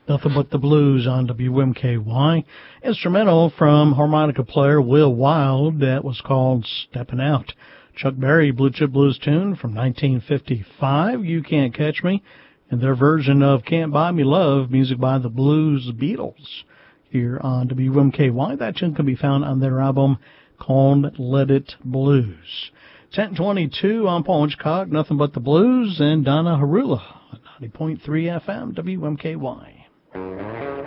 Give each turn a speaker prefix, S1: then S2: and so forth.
S1: Nothing But the Blues on WMKY. Instrumental from harmonica player Will Wild that was called Steppin' Out. Chuck Berry Blue Chip Blues tune from 1955, You Can't Catch Me, and their version of Can't Buy Me Love, music by the Blues Beatles. Here on WMKY, that tune can be found on their album called Let It Blues. 10:22 on Paul Hitchcock, Nothing But the Blues, and Donna Harula, 90.3 FM, WMKY.